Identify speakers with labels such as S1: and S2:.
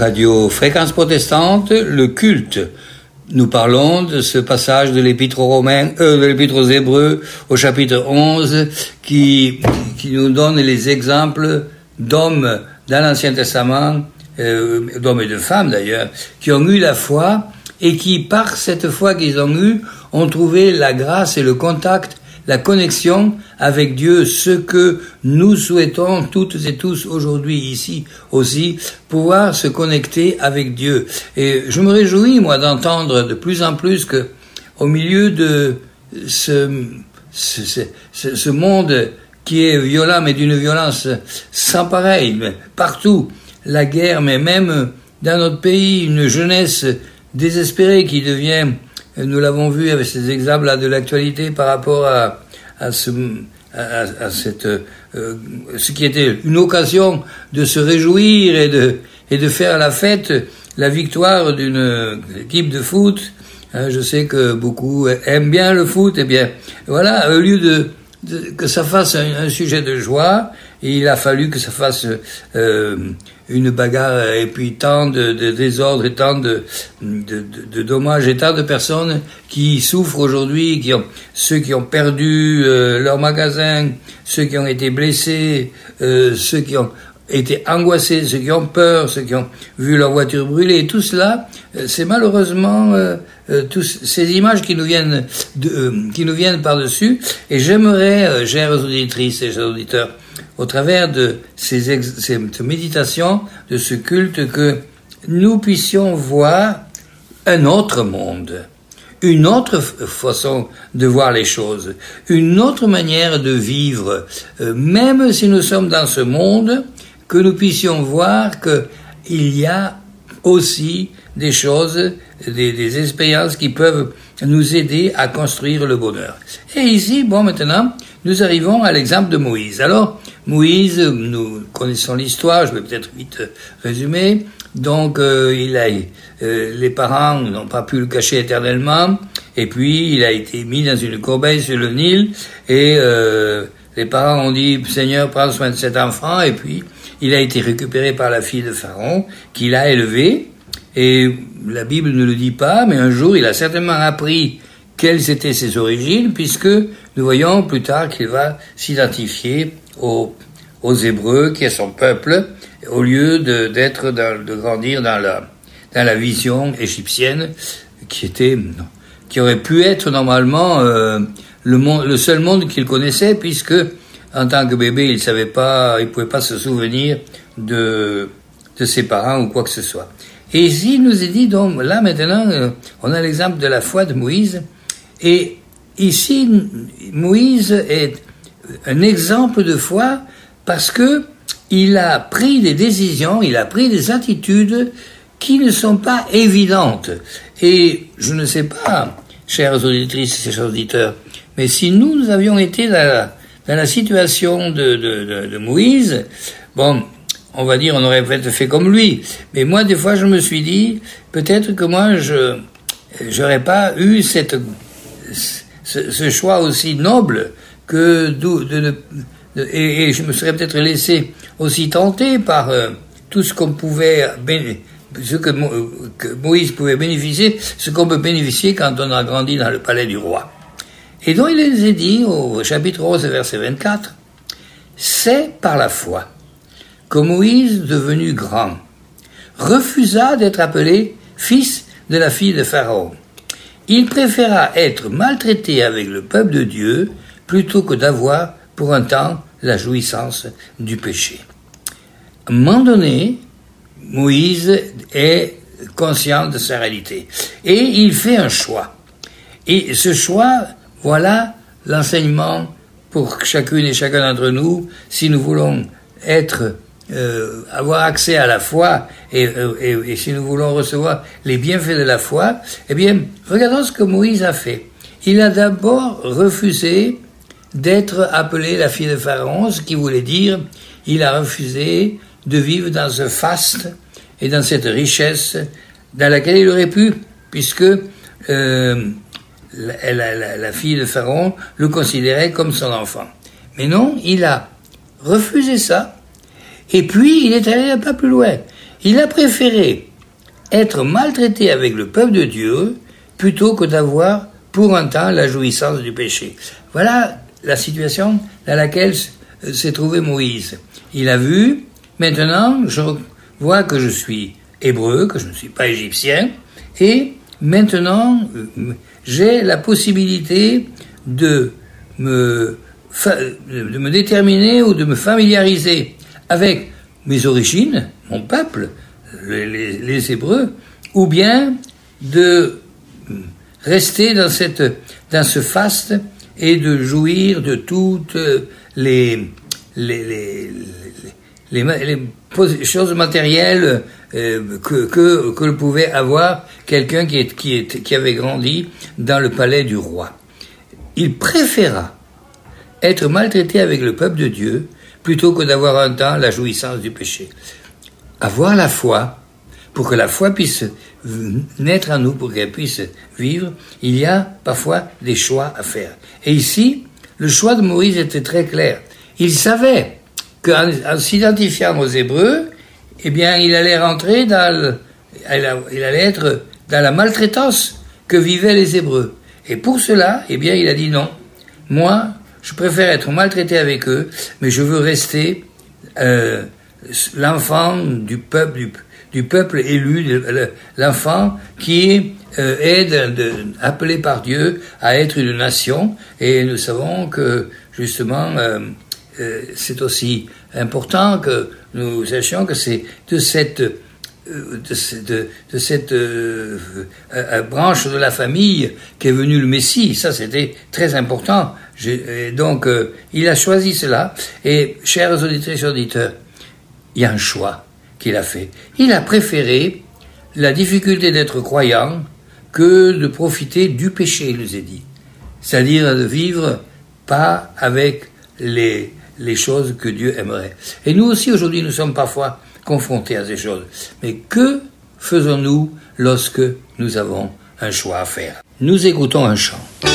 S1: Radio Fréquence Protestante, le culte. Nous parlons de ce passage de l'Épître aux Romains, de l'Épître aux Hébreux, au chapitre 11, qui nous donne les exemples d'hommes dans l'Ancien Testament, d'hommes et de femmes d'ailleurs, qui ont eu la foi et qui, par cette foi qu'ils ont eue, ont trouvé la grâce et le contact, la connexion avec Dieu, ce que nous souhaitons toutes et tous aujourd'hui ici aussi, pouvoir se connecter avec Dieu. Et je me réjouis, moi, d'entendre de plus en plus que, au milieu de ce monde qui est violent, mais d'une violence sans pareil, mais partout, la guerre, mais même dans notre pays, une jeunesse désespérée qui devient, nous l'avons vu avec ces exemples-là de l'actualité par rapport à ce qui était une occasion de se réjouir et de faire la fête, la victoire d'une équipe de foot. Je sais que beaucoup aiment bien le foot, et bien, voilà, au lieu que ça fasse un sujet de joie, il a fallu que ça fasse une bagarre et puis tant de désordre et tant de dommages et tant de personnes qui souffrent aujourd'hui, ceux qui ont perdu leur magasin, ceux qui ont été blessés, ceux qui ont été angoissés, ceux qui ont peur, ceux qui ont vu leur voiture brûler, et tout cela, c'est malheureusement tous ces images qui nous viennent par-dessus. Et j'aimerais, chères auditrices et chers auditeurs, au travers de cette méditation, de ce culte, que nous puissions voir un autre monde, une autre façon de voir les choses, une autre manière de vivre, même si nous sommes dans ce monde, que nous puissions voir qu'il y a aussi des choses, des expériences qui peuvent nous aider à construire le bonheur. Et ici, maintenant, nous arrivons à l'exemple de Moïse. Alors, Moïse, nous connaissons l'histoire, je vais peut-être vite résumer. Donc, les parents n'ont pas pu le cacher éternellement, et puis il a été mis dans une corbeille sur le Nil, et les parents ont dit, Seigneur, prends soin de cet enfant, et puis il a été récupéré par la fille de Pharaon, qui l'a élevé, et la Bible ne le dit pas, mais un jour il a certainement appris quelles étaient ses origines, puisque nous voyons plus tard qu'il va s'identifier aux Hébreux, qui est son peuple, au lieu de grandir dans la vision égyptienne, qui aurait pu être normalement le seul monde qu'il connaissait, puisque en tant que bébé, il pouvait pas se souvenir de ses parents ou quoi que ce soit. Et ici, il nous est dit, donc, là, maintenant, on a l'exemple de la foi de Moïse. Et ici, Moïse est un exemple de foi parce que il a pris des décisions, il a pris des attitudes qui ne sont pas évidentes. Et je ne sais pas, chères auditrices et chers auditeurs, mais si nous avions été dans la situation de Moïse, bon, on va dire, on aurait peut-être fait comme lui. Mais moi, des fois, je me suis dit, peut-être que moi, j'aurais pas eu ce choix aussi noble que et je me serais peut-être laissé aussi tenter par tout ce qu'on pouvait que Moïse pouvait bénéficier, ce qu'on peut bénéficier quand on a grandi dans le palais du roi. Et donc il les a dit au chapitre 11, verset 24, c'est par la foi que Moïse, devenu grand, refusa d'être appelé fils de la fille de Pharaon. Il préféra être maltraité avec le peuple de Dieu plutôt que d'avoir pour un temps la jouissance du péché. À un moment donné, Moïse est conscient de sa réalité et il fait un choix. Et ce choix, voilà l'enseignement pour chacune et chacun d'entre nous, si nous voulons avoir accès à la foi et si nous voulons recevoir les bienfaits de la foi, eh bien, regardons ce que Moïse a fait. Il a d'abord refusé d'être appelé la fille de Pharaon, ce qui voulait dire il a refusé de vivre dans ce faste et dans cette richesse dans laquelle il aurait pu, puisque la fille de Pharaon le considérait comme son enfant. Mais non, il a refusé ça, et puis il est allé un peu plus loin. Il a préféré être maltraité avec le peuple de Dieu plutôt que d'avoir pour un temps la jouissance du péché. Voilà la situation dans laquelle s'est trouvé Moïse. Il a vu, maintenant je vois que je suis hébreu, que je ne suis pas égyptien, et maintenant j'ai la possibilité de me déterminer ou de me familiariser avec mes origines, mon peuple, les Hébreux, ou bien de rester dans ce faste et de jouir de toutes les choses matérielles que pouvait avoir quelqu'un qui avait grandi dans le palais du roi. Il préféra être maltraité avec le peuple de Dieu plutôt que d'avoir un temps la jouissance du péché. Avoir la foi, pour que la foi puisse naître en nous, pour qu'elle puisse vivre, il y a parfois des choix à faire. Et ici, le choix de Moïse était très clair. Il savait qu'en s'identifiant aux Hébreux, eh bien, il allait rentrer il allait être dans la maltraitance que vivaient les Hébreux. Et pour cela, eh bien, il a dit non. Moi, je préfère être maltraité avec eux, mais je veux rester l'enfant du peuple élu, l'enfant qui est appelé par Dieu à être une nation. Et nous savons que, justement, c'est aussi important que nous sachions que c'est de cette branche de la famille qu'est venu le Messie. Ça, c'était très important. Donc, il a choisi cela. Et, chers auditrices et auditeurs, il y a un choix qu'il a fait. Il a préféré la difficulté d'être croyant que de profiter du péché, il nous a dit. C'est-à-dire de vivre pas avec les choses que Dieu aimerait. Et nous aussi, aujourd'hui, nous sommes parfois confrontés à ces choses. Mais que faisons-nous lorsque nous avons un choix à faire? Nous écoutons un chant.